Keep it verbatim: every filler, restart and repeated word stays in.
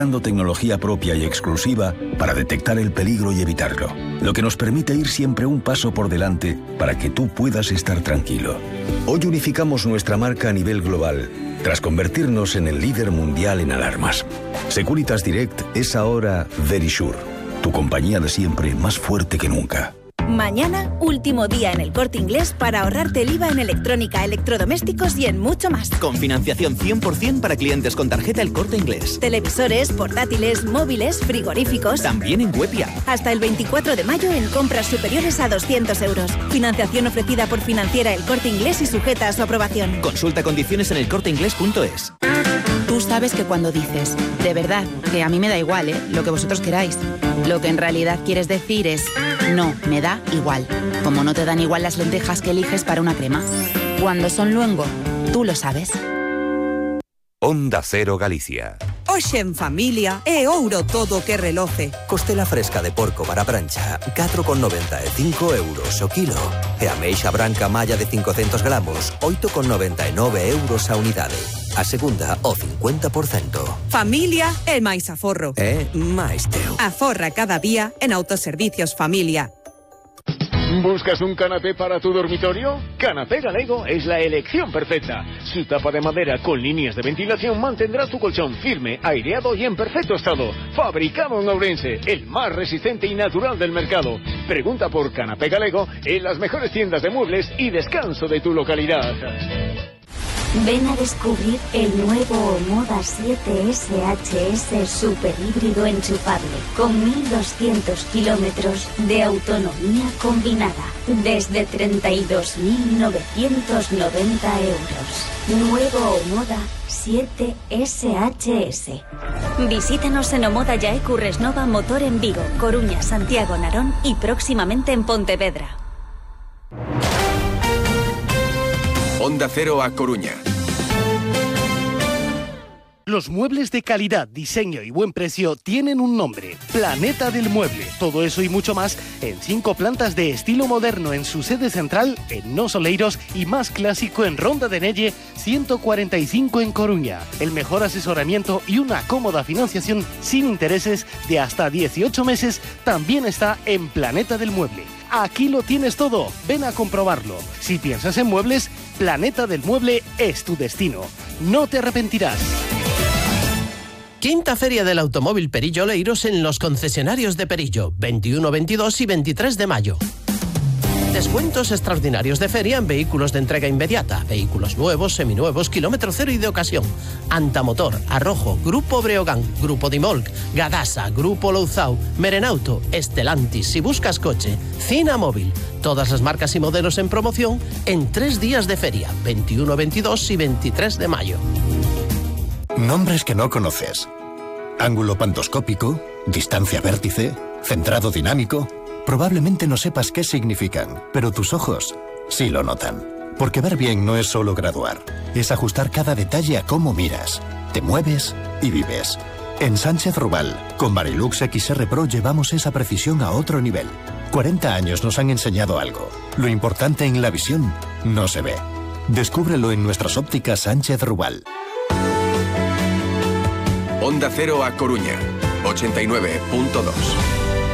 tecnología propia y exclusiva para detectar el peligro y evitarlo, lo que nos permite ir siempre un paso por delante para que tú puedas estar tranquilo. Hoy unificamos nuestra marca a nivel global, tras convertirnos en el líder mundial en alarmas. Securitas Direct es ahora Verisure, tu compañía de siempre más fuerte que nunca. Mañana, último día en El Corte Inglés para ahorrarte el I V A en electrónica, electrodomésticos y en mucho más. Con financiación cien por ciento para clientes con tarjeta El Corte Inglés. Televisores, portátiles, móviles, frigoríficos. También en web y app. Hasta el veinticuatro de mayo en compras superiores a doscientos euros. Financiación ofrecida por Financiera El Corte Inglés y sujeta a su aprobación. Consulta condiciones en el corte inglés punto es. Tú sabes que cuando dices, de verdad, que a mí me da igual, ¿eh? Lo que vosotros queráis. Lo que en realidad quieres decir es, no, me da igual. Como no te dan igual las lentejas que eliges para una crema. Cuando son luengo, tú lo sabes. Onda Cero Galicia. Hoxe en familia é ouro todo que reloce. Costela fresca de porco para prancha, catro con noventa e cinco euros o kilo. E ameixa branca malla de cincocentos gramos, oito con noventa e nove euros a unidade. A segunda, o cincuenta por cento. Familia é máis aforro. É máis teu. Aforra cada día en Autoservicios Familia. ¿Buscas un canapé para tu dormitorio? Canapé Galego es la elección perfecta. Su tapa de madera con líneas de ventilación mantendrá tu colchón firme, aireado y en perfecto estado. Fabricado en Ourense, el más resistente y natural del mercado. Pregunta por Canapé Galego en las mejores tiendas de muebles y descanso de tu localidad. Ven a descubrir el nuevo Omoda siete S H S super híbrido enchufable con mil doscientos kilómetros de autonomía combinada desde treinta y dos mil novecientos noventa euros. Nuevo Omoda siete S H S. Visítanos en Omoda Yaecu Resnova Motor en Vigo, Coruña, Santiago, Narón y próximamente en Pontevedra. Onda Cero a Coruña. Los muebles de calidad, diseño y buen precio tienen un nombre: Planeta del Mueble. Todo eso y mucho más en cinco plantas de estilo moderno en su sede central en Nos Oleiros y más clásico en Ronda de Nelle ciento cuarenta y cinco en Coruña. El mejor asesoramiento y una cómoda financiación sin intereses de hasta dieciocho meses también está en Planeta del Mueble. Aquí lo tienes todo, ven a comprobarlo. Si piensas en muebles, Planeta del Mueble es tu destino. No te arrepentirás. Quinta Feria del Automóvil Perillo Oleiros en los concesionarios de Perillo, veintiuno, veintidós y veintitrés de mayo. Descuentos extraordinarios de feria en vehículos de entrega inmediata, vehículos nuevos, seminuevos, kilómetro cero y de ocasión. Antamotor, Arrojo, Grupo Breogán, Grupo Dimolc, Gadasa, Grupo Louzao, Merenauto, Estelantis. Si buscas coche, Cina Móvil. Todas las marcas y modelos en promoción en tres días de feria, veintiuno, veintidós y veintitrés de mayo. Nombres que no conoces. Ángulo pantoscópico, distancia vértice, centrado dinámico. Probablemente no sepas qué significan, pero tus ojos sí lo notan. Porque ver bien no es solo graduar, es ajustar cada detalle a cómo miras, te mueves y vives. En Sánchez Rubal, con Varilux X R Pro llevamos esa precisión a otro nivel. cuarenta años nos han enseñado algo. Lo importante en la visión no se ve. Descúbrelo en nuestras ópticas Sánchez Rubal. Onda Cero a Coruña, ochenta y nueve punto dos.